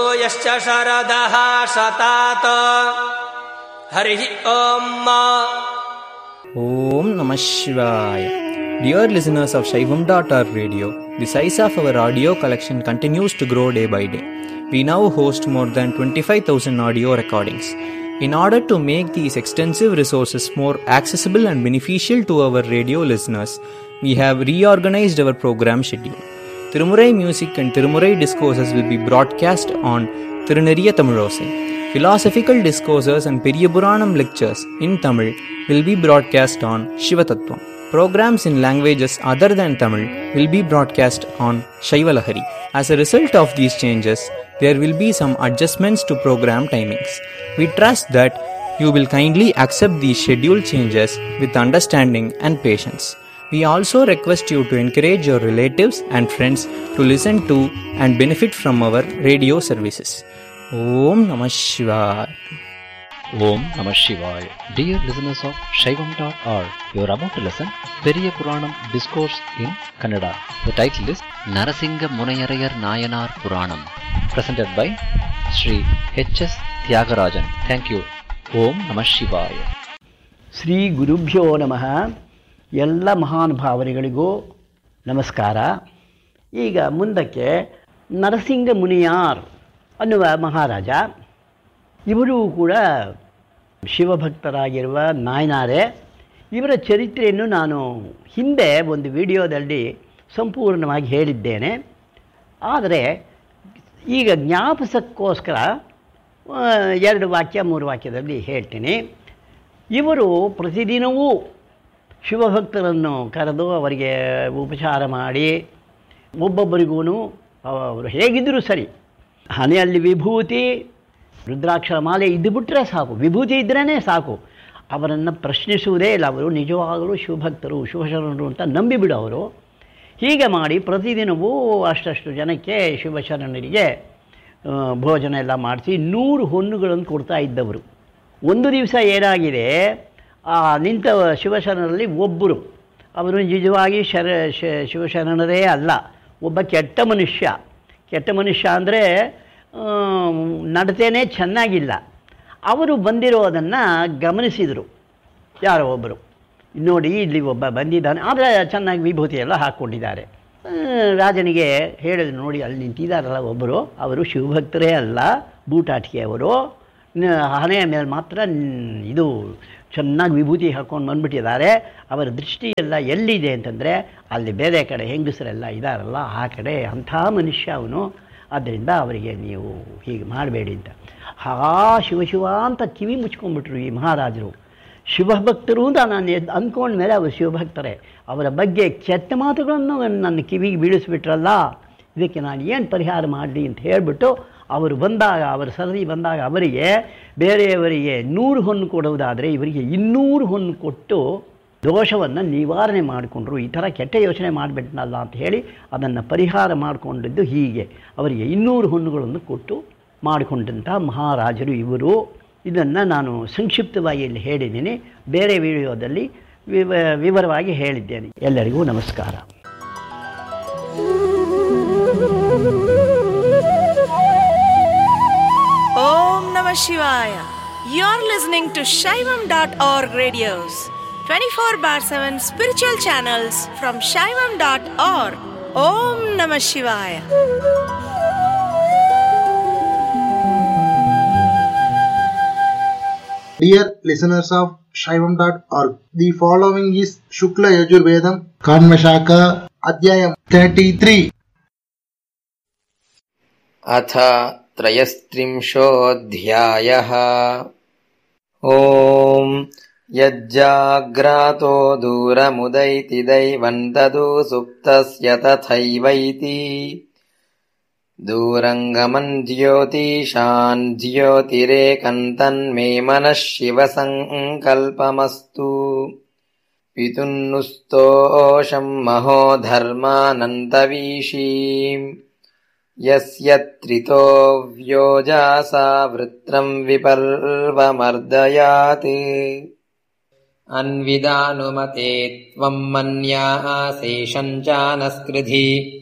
ಯಶ್ಚ ಶರದಃ ಶತಾತ್ ಹರಿಃ Om. Om Namah Shivaya. Dear listeners of Shaivam.org radio, the size of our audio collection continues to grow day by day. We now host more than 25,000 audio recordings. In order to make these extensive resources more accessible and beneficial to our radio listeners, we have reorganized our program schedule. Tirumurai music and Tirumurai discourses will be broadcast on Tiruneriya Tamilosai. Philosophical discourses and Periyapuranam lectures in Tamil will be broadcast on Shivatattvam. Programs in languages other than Tamil will be broadcast on Shaivalahari. As a result of these changes, there will be some adjustments to program timings. We trust that you will kindly accept these schedule changes with understanding and patience. We also request you to encourage your relatives and friends to listen to and benefit from our radio services. Om Namah Shivaya. Om Namah Shivaya. Dear listeners of Shaivam.org, you are about to listen Periyapuranam Discourse in Kannada. The title is Narasinga Munayarayar Nayanar Puranam, presented by Sri H.S. Tyagarajan. Thank you. Om Namah Shivaya. Shri ಗುರುಭ್ಯೋ ನಮಃ. ಎಲ್ಲ ಮಹಾನುಭಾವರಿಗಳಿಗೂ ನಮಸ್ಕಾರ. ಈಗ ಮುಂದಕ್ಕೆ ನರಸಿಂಗ ಮುನಿಯಾರ್ ಅನ್ನುವ ಮಹಾರಾಜ, ಇವರು ಕೂಡ ಶಿವಭಕ್ತರಾಗಿರುವ ನಾಯನಾರೇ. ಇವರ ಚರಿತ್ರೆಯನ್ನು ನಾನು ಹಿಂದೆ ಒಂದು ವಿಡಿಯೋದಲ್ಲಿ ಸಂಪೂರ್ಣವಾಗಿ ಹೇಳಿದ್ದೇನೆ. ಆದರೆ ಈಗ ಜ್ಞಾಪಕಕ್ಕೋಸ್ಕರ 2 ವಾಕ್ಯ 3 ವಾಕ್ಯದಲ್ಲಿ ಹೇಳ್ತೀನಿ. ಇವರು ಪ್ರತಿದಿನವೂ ಶಿವಭಕ್ತರನ್ನು ಕರೆದು ಅವರಿಗೆ ಉಪಚಾರ ಮಾಡಿ, ಒಬ್ಬೊಬ್ಬರಿಗೂ ಅವರು ಹೇಗಿದ್ದರೂ ಸರಿ ಹಣೆಯಲ್ಲಿ ವಿಭೂತಿ, ರುದ್ರಾಕ್ಷರ ಮಾಲೆ ಇದ್ದುಬಿಟ್ರೆ ಸಾಕು, ವಿಭೂತಿ ಇದ್ರೇ ಸಾಕು, ಅವರನ್ನು ಪ್ರಶ್ನಿಸುವುದೇ ಇಲ್ಲ. ಅವರು ನಿಜವಾಗಲೂ ಶಿವಭಕ್ತರು, ಶಿವಶರಣರು ಅಂತ ನಂಬಿಬಿಡೋರು. ಹೀಗೆ ಮಾಡಿ ಪ್ರತಿದಿನವೂ ಅಷ್ಟಷ್ಟು ಜನಕ್ಕೆ ಶಿವಶರಣರಿಗೆ ಭೋಜನ ಎಲ್ಲ ಮಾಡಿಸಿ 100 ಹೊನ್ನುಗಳನ್ನು ಕೊಡ್ತಾ ಇದ್ದವರು. ಒಂದು ದಿವಸ ಏನಾಗಿದೆ, ನಿಂತ ಶಿವಶರಣರಲ್ಲಿ ಒಬ್ಬರು, ಅವರು ನಿಜವಾಗಿ ಶಿವಶರಣರೇ ಅಲ್ಲ, ಒಬ್ಬ ಕೆಟ್ಟ ಮನುಷ್ಯ. ಕೆಟ್ಟ ಮನುಷ್ಯ ಅಂದರೆ ನಡತೆಯೇ ಚೆನ್ನಾಗಿಲ್ಲ. ಅವರು ಬಂದಿರೋದನ್ನು ಗಮನಿಸಿದರು ಯಾರೋ ಒಬ್ಬರು. ನೋಡಿ, ಇಲ್ಲಿ ಒಬ್ಬ ಬಂದಿದ್ದಾನೆ, ಆದರೆ ಚೆನ್ನಾಗಿ ವಿಭೂತಿ ಎಲ್ಲ ಹಾಕ್ಕೊಂಡಿದ್ದಾರೆ. ರಾಜನಿಗೆ ಹೇಳಿದ್ರು, ನೋಡಿ ಅಲ್ಲಿ ನಿಂತಿದ್ದಾರಲ್ಲ ಒಬ್ಬರು, ಅವರು ಶಿವಭಕ್ತರೇ ಅಲ್ಲ, ಬೂಟಾಟಿಕೆಯವರು. ಹಣೆಯ ಮೇಲೆ ಮಾತ್ರ ಇದು ಚೆನ್ನಾಗಿ ವಿಭೂತಿ ಹಾಕ್ಕೊಂಡು ಬಂದುಬಿಟ್ಟಿದ್ದಾರೆ. ಅವರ ದೃಷ್ಟಿಯೆಲ್ಲ ಎಲ್ಲಿದೆ ಅಂತಂದರೆ ಅಲ್ಲಿ ಬೇರೆ ಕಡೆ ಹೆಂಗಸರೆಲ್ಲ ಇದ್ದಾರಲ್ಲ ಆ ಕಡೆ. ಅಂಥ ಮನುಷ್ಯ ಅವನು, ಆದ್ದರಿಂದ ಅವರಿಗೆ ನೀವು ಹೀಗೆ ಮಾಡಬೇಡಿ ಅಂತ. ಶಿವ ಅಂತ ಕಿವಿ ಮುಚ್ಕೊಂಡ್ಬಿಟ್ರು ಈ ಮಹಾರಾಜರು. ಶಿವಭಕ್ತರು ಅಂತ ನಾನು ಅಂದ್ಕೊಂಡ್ಮೇಲೆ ಅವರು ಶಿವಭಕ್ತರೇ. ಅವರ ಬಗ್ಗೆ ಕೆಟ್ಟ ಮಾತುಗಳನ್ನು ನನ್ನ ಕಿವಿಗೆ ಬೀಳಿಸ್ಬಿಟ್ರಲ್ಲ, ಇದಕ್ಕೆ ನಾನು ಏನು ಪರಿಹಾರ ಮಾಡಲಿ ಅಂತ ಹೇಳಿಬಿಟ್ಟು ಅವರು ಬಂದಾಗ, ಅವರ ಸರದಿ ಬಂದಾಗ ಅವರಿಗೆ ಬೇರೆಯವರಿಗೆ 100 ಹೊನ್ನು ಕೊಡುವುದಾದರೆ ಇವರಿಗೆ 200 ಹೊನ್ನು ಕೊಟ್ಟು ದೋಷವನ್ನು ನಿವಾರಣೆ ಮಾಡಿಕೊಂಡ್ರು. ಈ ಥರ ಕೆಟ್ಟ ಯೋಚನೆ ಮಾಡಿಬಿಟ್ನಲ್ಲ ಅಂತ ಹೇಳಿ ಅದನ್ನು ಪರಿಹಾರ ಮಾಡಿಕೊಂಡಿದ್ದು ಹೀಗೆ. ಅವರಿಗೆ 200 ಹೊನ್ನುಗಳನ್ನು ಕೊಟ್ಟು ಮಾಡಿಕೊಂಡಂಥ ಮಹಾರಾಜರು ಇವರು. ಇದನ್ನು ನಾನು ಸಂಕ್ಷಿಪ್ತವಾಗಿ ಇಲ್ಲಿ ಹೇಳಿದ್ದೀನಿ, ಬೇರೆ ವಿಡಿಯೋದಲ್ಲಿ ವಿವರವಾಗಿ ಹೇಳಿದ್ದೇನೆ. ಎಲ್ಲರಿಗೂ ನಮಸ್ಕಾರ. Om Namah Shivaya. You're listening to Shaivam.org radios, 24/7 spiritual channels from Shaivam.org. Om Namah Shivaya. Dear listeners of Shaivam.org, the following is Shukla Yajurvedam Kanvashaka Adhyayam 33. Atha त्रयस्त्रिंशोऽध्यायः. ॐ यज्जाग्रातो दूरमुदैति दैवं तदु सुप्तस्य तथैवैति दूरङ्गमन् ज्योतिषान् ज्योतिरेकन्तन्मे मनः शिवसङ्कल्पमस्तु. पितुन्नुस्तोषं महो धर्मानन्तवीशीम् यस्य त्रितो व्योजासा वृत्रं विपर्वमर्दयात्. अन्विदानुमते त्वं मन्याः शेषं चानस्कृधि